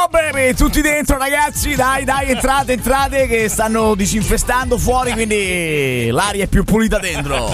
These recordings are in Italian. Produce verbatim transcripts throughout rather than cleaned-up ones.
bene, tutti dentro ragazzi, dai dai entrate entrate che stanno disinfestando fuori, quindi l'aria è più pulita dentro.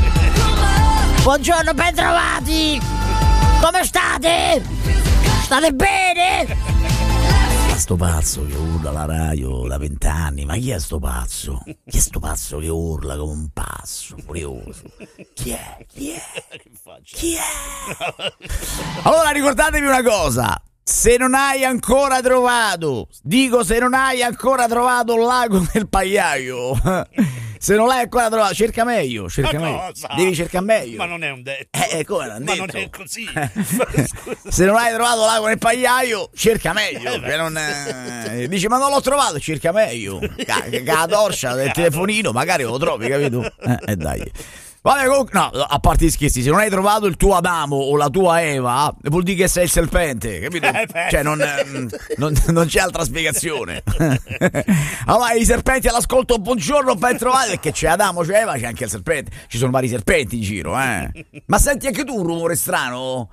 Buongiorno, ben trovati. Come state? State bene? Sto pazzo che urla la radio da vent'anni, ma chi è sto pazzo? Chi è sto pazzo che urla come un pazzo furioso? Chi è? Chi è? Chi è? Allora ricordatevi una cosa, se non hai ancora trovato, dico se non hai ancora trovato il lago del pagliaio, se non l'hai ancora trovato, cerca meglio, cerca ma meglio. Cosa? Devi cercare meglio. Ma non è un detto. Eh, come non Ma detto? non è così. Se non hai trovato l'ago nel pagliaio, cerca meglio. Eh, non è... Dici, ma non l'ho trovato, cerca meglio. Che la torcia del telefonino, magari lo trovi, capito? Eh, eh dai. Vabbè, comunque, no, a parte gli scherzi, se non hai trovato il tuo Adamo o la tua Eva, vuol dire che sei il serpente, capito? Eh, cioè, non, non, non c'è altra spiegazione. Allora, i serpenti all'ascolto, buongiorno, ben trovati, perché c'è Adamo, c'è Eva, c'è anche il serpente. Ci sono vari serpenti in giro, eh. Ma senti anche tu un rumore strano?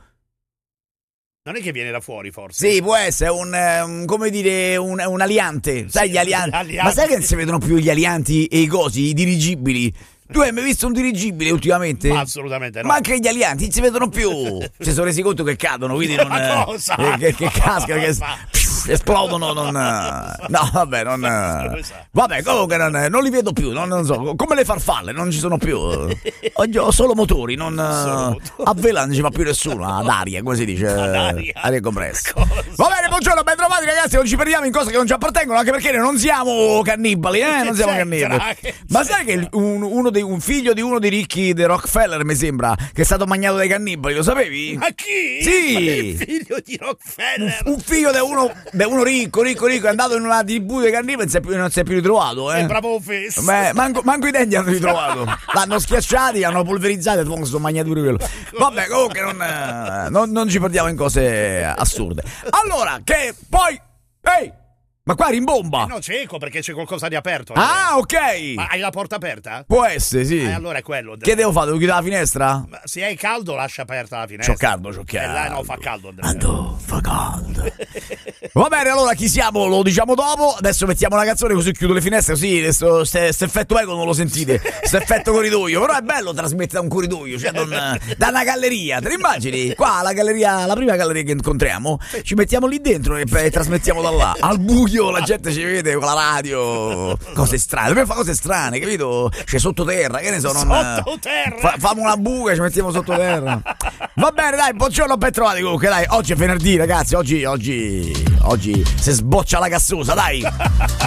Non è che viene da fuori, forse? Sì, può essere un, um, come dire, un, un aliante. Sai gli alianti? alianti. Ma sai che non si vedono più gli alianti e i cosi, i dirigibili? Tu hai mai visto un dirigibile ultimamente? Ma assolutamente no. Ma anche gli alianti non si vedono più. Si sono resi conto che cadono, quindi non... Ma cosa? Eh, che, che cascano, che Cosa? pff, esplodono, non... No, vabbè, non... Vabbè, comunque non, non li vedo più, non, non so. Come le farfalle, non ci sono più. Oggi ho solo motori, non... Solo A vela non ci va più nessuno, ad aria, come si dice? Ad aria. Aria compressa. Cosa? Va bene, buongiorno, ben trovati ragazzi, non ci perdiamo in cose che non ci appartengono, anche perché noi non siamo cannibali, eh? Non siamo c'entra? cannibali. Che Ma sai che un, uno dei, un figlio di uno dei ricchi dei Rockefeller, mi sembra, che è stato mangiato dai cannibali, lo sapevi? Ma chi? Sì. Ma il figlio di Rockefeller. Un figlio di uno, di uno ricco, ricco, ricco, è andato in una tribù dei cannibali e non si è più, non si è più ritrovato, eh? È bravo fesso. Beh, manco, manco i denti hanno ritrovato. L'hanno schiacciati, l'hanno polverizzati e sono mangiati pure quello. Vabbè, comunque non, eh, non, non ci perdiamo in cose assurde. Allora, che poi... Ehi! Ma qua rimbomba! Eh no, c'è eco perché c'è qualcosa di aperto. Ah, ok! Ma hai la porta aperta? Può essere, sì. Eh, allora è quello. Che devo fare? Devo chiudere la finestra? Ma se hai caldo lascia aperta la finestra. C'ho caldo, c'ho Eh, là, caldo. no, fa caldo, Andrea. Ando, fa caldo. Va bene, allora chi siamo lo diciamo dopo. Adesso mettiamo una canzone così chiudo le finestre. Così, questo effetto eco non lo sentite. Questo effetto corridoio. Però è bello trasmettere da un corridoio, cioè da una, da una galleria. Te l'immagini? Qua la galleria, la prima galleria che incontriamo, ci mettiamo lì dentro e, e trasmettiamo da là. Al buio la gente ci vede con la radio. Cose strane. Dobbiamo fare cose strane, capito? C'è sottoterra, che ne so. Non, Sottoterra. Fa, famo una buca, ci mettiamo sottoterra. Va bene, dai, buongiorno, ben trovati comunque, dai. Oggi è venerdì, ragazzi. Oggi, oggi, oggi si sboccia la cassosa, dai.